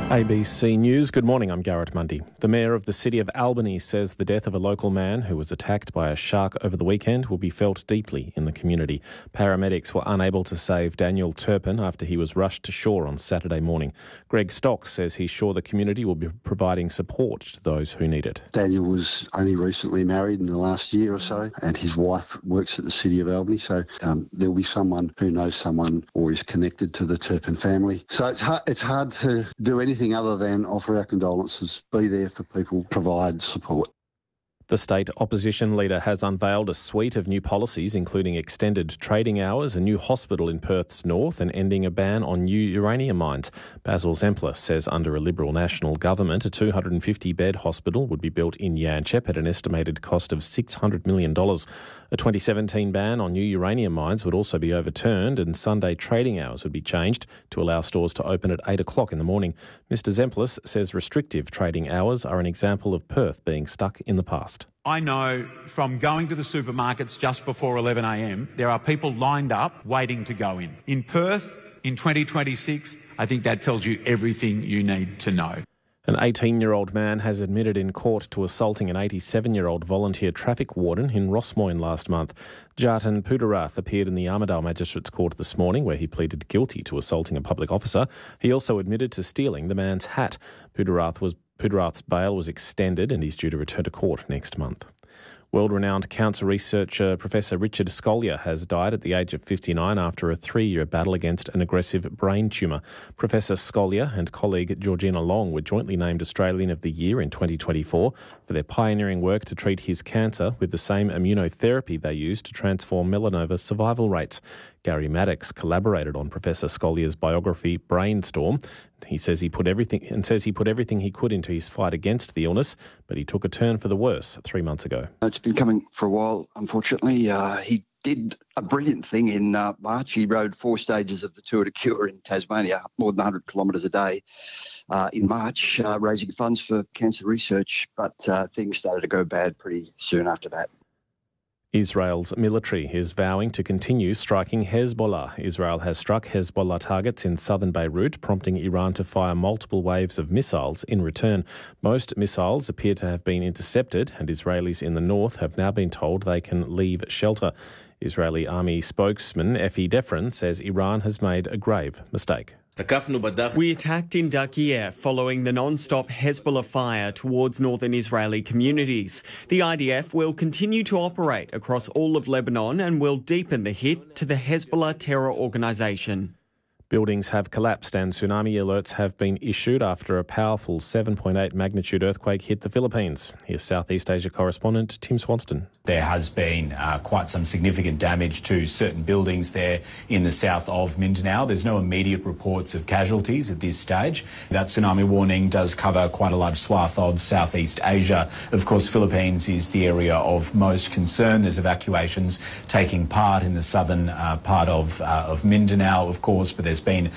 ABC News. Good morning, I'm Garrett Mundy. The Mayor of the City of Albany says the death of a local man who was attacked by a shark over the weekend will be felt deeply in the community. Paramedics were unable to save Daniel Turpin after he was rushed to shore on Saturday morning. Greg Stocks says he's sure the community will be providing support to those who need it. Daniel was only recently married in the last year or so, and his wife works at the City of Albany, so there'll be someone who knows someone or is connected to the Turpin family. So it's hard to do anything other than offer our condolences, be there for people, provide support. The state opposition leader has unveiled a suite of new policies, including extended trading hours, a new hospital in Perth's north, and ending a ban on new uranium mines. Basil Zempler says under a Liberal National government, a 250-bed hospital would be built in Yanchep at an estimated cost of $600 million. A 2017 ban on new uranium mines would also be overturned, and Sunday trading hours would be changed to allow stores to open at 8 o'clock in the morning. Mr Zemplis says restrictive trading hours are an example of Perth being stuck in the past. I know from going to the supermarkets just before 11 a.m, there are people lined up waiting to go in. In Perth, in 2026, I think that tells you everything you need to know. An 18-year-old man has admitted in court to assaulting an 87-year-old volunteer traffic warden in Rossmoyne last month. Jatin Pudarath appeared in the Armidale Magistrates Court this morning, where he pleaded guilty to assaulting a public officer. He also admitted to stealing the man's hat. Pudarath's bail was extended and he's due to return to court next month. World-renowned cancer researcher Professor Richard Scolyer has died at the age of 59 after a 3-year battle against an aggressive brain tumour. Professor Scolyer and colleague Georgina Long were jointly named Australian of the Year in 2024 for their pioneering work to treat his cancer with the same immunotherapy they used to transform melanoma survival rates. Gary Maddox collaborated on Professor Scolyer's biography Brainstorm. He says he put everything he could into his fight against the illness, but he took a turn for the worse 3 months ago. It's been coming for a while, unfortunately. He did a brilliant thing in March. He rode 4 stages of the Tour de Cure in Tasmania, more than 100 kilometres a day in March, raising funds for cancer research, but things started to go bad pretty soon after that. Israel's military is vowing to continue striking Hezbollah. Israel has struck Hezbollah targets in southern Beirut, prompting Iran to fire multiple waves of missiles in return. Most missiles appear to have been intercepted, and Israelis in the north have now been told they can leave shelter. Israeli army spokesman Efi Defrin says Iran has made a grave mistake. We attacked in Daqiq following the non-stop Hezbollah fire towards northern Israeli communities. The IDF will continue to operate across all of Lebanon and will deepen the hit to the Hezbollah terror organisation. Buildings have collapsed and tsunami alerts have been issued after a powerful 7.8 magnitude earthquake hit the Philippines. Here's Southeast Asia correspondent Tim Swanston. There has been quite some significant damage to certain buildings there in the south of Mindanao. There's no immediate reports of casualties at this stage. That tsunami warning does cover quite a large swath of Southeast Asia. Of course, Philippines is the area of most concern. There's evacuations taking part in the southern part of Mindanao, of course, but there's been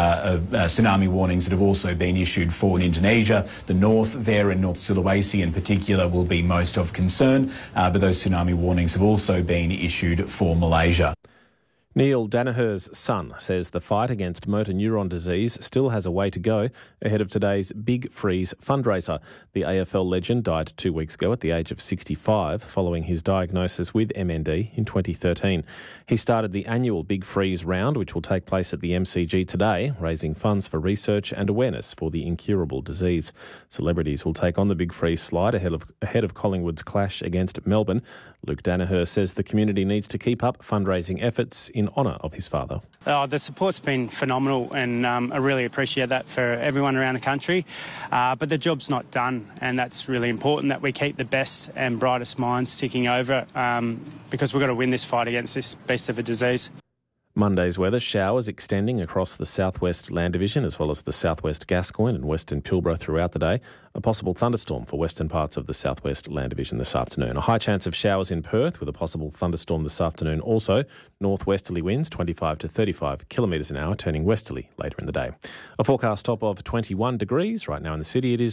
tsunami warnings that have also been issued for Indonesia. The north there in North Sulawesi in particular will be most of concern, but those tsunami warnings have also been issued for Malaysia. Neil Danaher's son says the fight against motor neuron disease still has a way to go ahead of today's Big Freeze fundraiser. The AFL legend died 2 weeks ago at the age of 65 following his diagnosis with MND in 2013. He started the annual Big Freeze round, which will take place at the MCG today, raising funds for research and awareness for the incurable disease. Celebrities will take on the Big Freeze slide ahead of Collingwood's clash against Melbourne. Luke Danaher says the community needs to keep up fundraising efforts in honour of his father. The support's been phenomenal, and I really appreciate that for everyone around the country. But the job's not done, and that's really important that we keep the best and brightest minds ticking over because we've got to win this fight against this beast of a disease. Monday's weather, showers extending across the southwest Land Division as well as the southwest Gascoyne and western Pilbara throughout the day. A possible thunderstorm for western parts of the southwest Land Division this afternoon. A high chance of showers in Perth with a possible thunderstorm this afternoon also. Northwesterly winds 25 to 35 kilometres an hour, turning westerly later in the day. A forecast top of 21 degrees. Right now in the city it is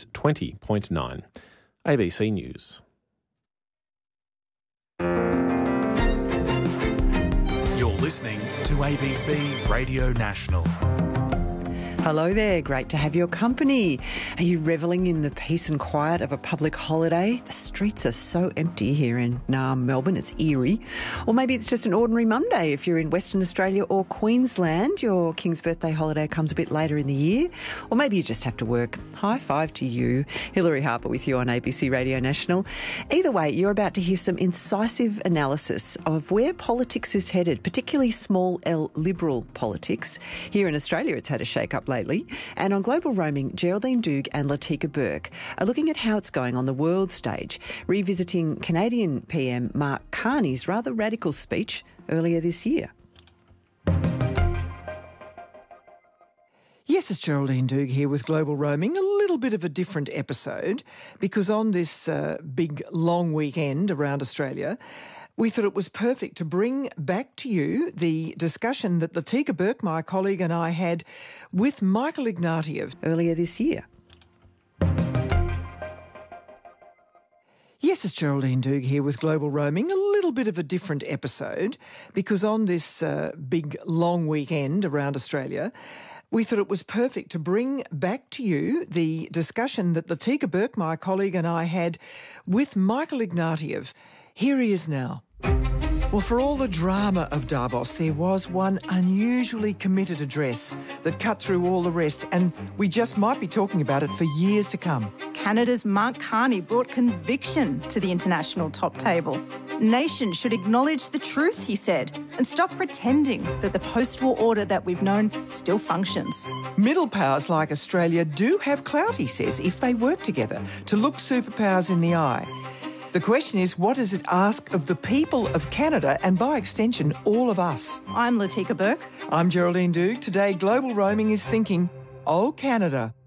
20.9. ABC News. You're listening to ABC Radio National. Hello there, great to have your company. Are you revelling in the peace and quiet of a public holiday? The streets are so empty here in Melbourne, it's eerie. Or maybe it's just an ordinary Monday if you're in Western Australia or Queensland. Your King's birthday holiday comes a bit later in the year. Or maybe you just have to work. High five to you. Hilary Harper with you on ABC Radio National. Either way, you're about to hear some incisive analysis of where politics is headed, particularly small L Liberal politics. Here in Australia, it's had a shake-up lately. And on Global Roaming, Geraldine Doogue and Latika Burke are looking at how it's going on the world stage, revisiting Canadian PM Mark Carney's rather radical speech earlier this year. Yes, it's Geraldine Doogue here with Global Roaming. A little bit of a different episode because on this big long weekend around Australia, we thought it was perfect to bring back to you the discussion that Latika Burke, my colleague, and I had with Michael Ignatieff earlier this year. Yes, it's Geraldine Doogue here with Global Roaming. A little bit of a different episode because on this big long weekend around Australia, we thought it was perfect to bring back to you the discussion that Latika Burke, my colleague, and I had with Michael Ignatieff. Here he is now. Well, for all the drama of Davos, there was one unusually committed address that cut through all the rest, and we just might be talking about it for years to come. Canada's Mark Carney brought conviction to the international top table. Nations should acknowledge the truth, he said, and stop pretending that the post-war order that we've known still functions. Middle powers like Australia do have clout, he says, if they work together to look superpowers in the eye. The question is, what does it ask of the people of Canada and, by extension, all of us? I'm Latika Burke. I'm Geraldine Doogue. Today, Global Roaming is thinking, oh, Canada,